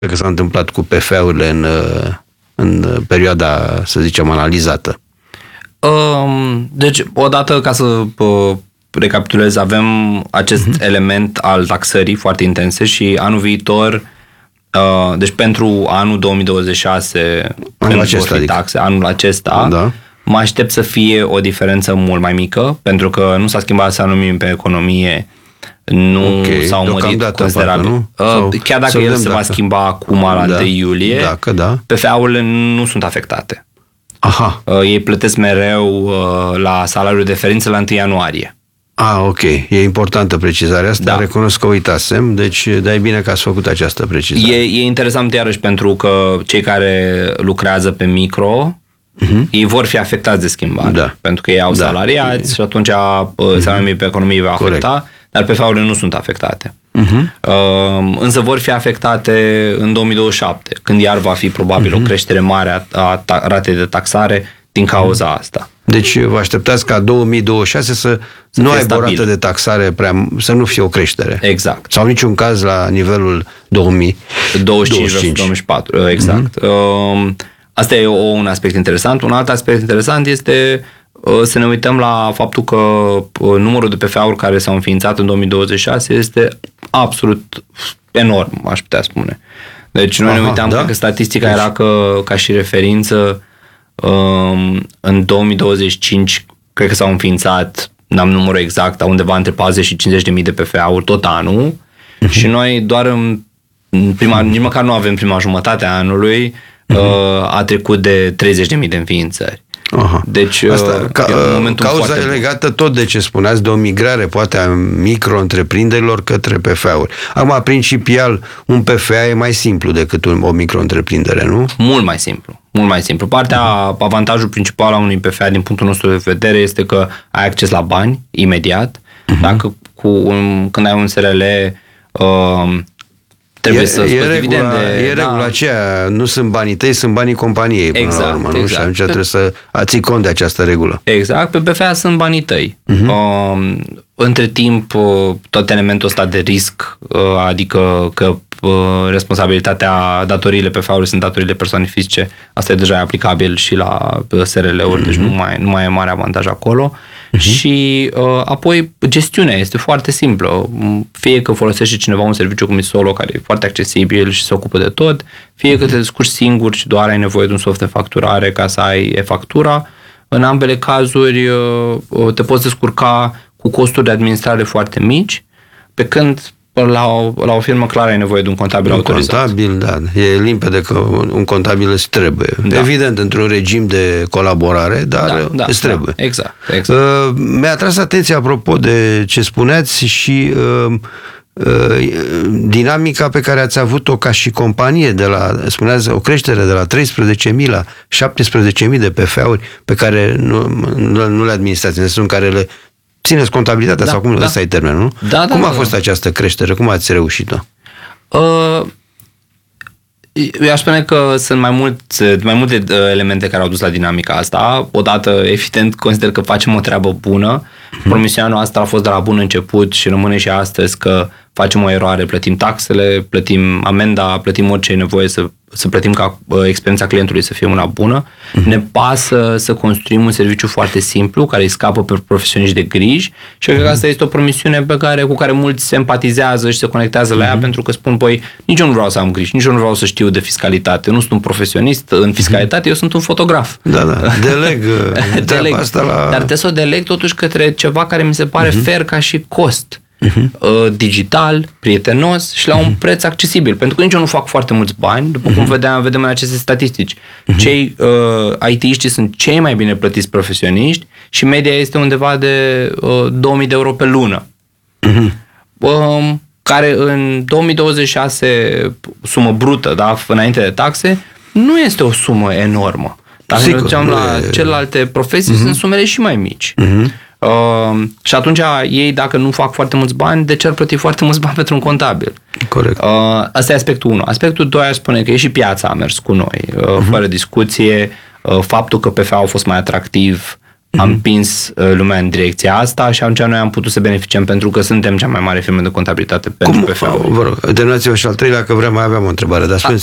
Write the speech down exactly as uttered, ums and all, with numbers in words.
că s-a întâmplat cu P F A-urile în, în perioada, să zicem, analizată? Deci, odată, ca să recapitulez, avem acest uh-huh. element al taxării foarte intense și anul viitor, deci pentru anul două mii douăzeci și șase, anul acesta, adică. taxe, anul acesta, da. Mă aștept să fie o diferență mult mai mică, pentru că nu s-a schimbat salariul pe economie, nu okay. s-au mărit considerabil. Nu? Sau chiar dacă el se dacă. va schimba acum la da. întâi iulie, dacă, da. P F A-urile nu sunt afectate. Aha. Ei plătesc mereu la salariul de referință la întâi ianuarie. Ah, ok. E importantă precizarea asta. Da. Recunosc că uitasem, deci da, e bine că ați făcut această precizare. E, e interesant iarăși pentru că cei care lucrează pe micro, uh-huh. ei vor fi afectați de schimbare. Da. Pentru că ei au da. salariați e... și atunci uh-huh. salariul pe economie va afecta, Corect. dar P F A-urile nu sunt afectate. Uh-huh. Uh, însă vor fi afectate în două mii douăzeci și șapte, când iar va fi probabil uh-huh. o creștere mare a, a, a ratei de taxare din cauza uh-huh. asta. Deci vă așteptați ca două mii douăzeci și șase să, să nu aibă o rată de taxare prea, să nu fie o creștere. Exact. Sau niciun caz la nivelul două mii douăzeci și cinci douăzeci și patru. Exact. Uh-huh. Asta e un aspect interesant. Un alt aspect interesant este să ne uităm la faptul că numărul de P F A-uri care s-au înființat în două mii douăzeci și șase este absolut enorm, aș putea spune. Deci noi Aha, ne uitam da? că statistica deci... era că, ca și referință, în două mii douăzeci și cinci cred că s-au înființat, n-am numărul exact, undeva între patruzeci și cincizeci de mii de P F A-uri tot anul uh-huh. și noi doar în prima, nici măcar nu avem prima jumătate a anului, uh-huh. a trecut de treizeci de mii de înființări. Aha. Deci, Asta, ca, cauza e legată tot de ce spuneați, de o migrare poate a micro-întreprinderilor către P F A-uri. Acum, principial, un P F A e mai simplu decât un, o micro-întreprindere, nu? Mult mai simplu. Mult mai simplu. Partea, uh-huh. avantajul principal a unui P F A din punctul nostru de vedere este că ai acces la bani imediat. Uh-huh. Dacă cu un, când ai un S R L uh, trebuie e, să e regula, e da. regula aceea, nu sunt banii tăi, sunt banii companiei până exact, la urmă, nu? Exact. Și atunci trebuie să ții cont de această regulă. Exact, pe P F A sunt banii tăi. Uh-huh. Uh, între timp, uh, tot elementul ăsta de risc, uh, adică că uh, responsabilitatea, datoriile P F A-ului sunt datoriile persoane fizice, asta e deja aplicabil și la S R L-uri, uh-huh. deci nu mai, nu mai e mare avantaj acolo. Uh-huh. Și uh, apoi gestiunea este foarte simplă. Fie că folosește cineva un serviciu cum e Solo, care e foarte accesibil și se ocupă de tot, fie uh-huh. că te descurci singur și doar ai nevoie de un soft de facturare ca să ai e-factura. În ambele cazuri uh, te poți descurca cu costuri de administrare foarte mici, pe când la o, la o firmă clar ai nevoie de un contabil un autorizat. Contabil, da. E limpede că un contabil îți trebuie. Da. Evident, într-un regim de colaborare, dar da, da, îți trebuie. Da, exact. exact. Uh, mi-a atras atenția apropo de ce spuneați și uh, uh, dinamica pe care ați avut-o ca și companie, de la, spuneați, o creștere de la treisprezece mii la șaptesprezece mii de P F A-uri pe care nu, nu, nu le administrați, în sensul în care le țineți contabilitatea, da, sau cum, da. ăsta e termenul, nu? Da, da, cum a da, fost da. această creștere? Cum ați reușit-o? Uh, eu aș spune că sunt mai, multe, mai multe elemente care au dus la dinamica asta. Odată, evident, consider că facem o treabă bună. Hmm. Promisiunea noastră a fost de la bun început și rămâne și astăzi că facem o eroare, plătim taxele, plătim amenda, plătim orice e nevoie să, să plătim ca uh, experiența clientului să fie una bună. Uh-huh. Ne pasă să construim un serviciu foarte simplu, care îi scapă pe profesioniști de griji și uh-huh. cred că asta este o promisiune pe care, cu care mulți se empatizează și se conectează uh-huh. la ea, pentru că spun, păi, nici eu nu vreau să am griji, nici eu nu vreau să știu de fiscalitate, nu sunt un profesionist în fiscalitate, uh-huh. eu sunt un fotograf. Da, da, deleg, deleg. Asta la... Dar trebuie să o deleg totuși către ceva care mi se pare uh-huh. fair ca și cost. Uh-huh. digital, prietenos și la un uh-huh. preț accesibil. Pentru că nici eu nu fac foarte mulți bani, după uh-huh. cum vedem, vedem în aceste statistici. Uh-huh. Cei uh, I T-iștii sunt cei mai bine plătiți profesioniști și media este undeva de uh, două mii de euro pe lună. Uh-huh. Uh, care în două mii douăzeci și șase, sumă brută, da, înainte de taxe, nu este o sumă enormă. Dacă ne ducem la e... celelalte profesii, uh-huh. sunt sumele și mai mici. Uh-huh. Uh, și atunci ei, dacă nu fac foarte mulți bani, de ce ar plăti foarte mulți bani pentru un contabil? Corect. Uh, asta e aspectul unu. Aspectul doi, aș spune că e și piața a mers cu noi. Uh, uh-huh. Fără discuție, uh, faptul că P F A au fost mai atractiv a împins uh, lumea în direcția asta și atunci noi am putut să beneficiem pentru că suntem cea mai mare firmă de contabilitate pentru Cum, P F A-uri. vă rog, terminați-vă și al treilea, că vreau mai aveam o întrebare, dar spuneți.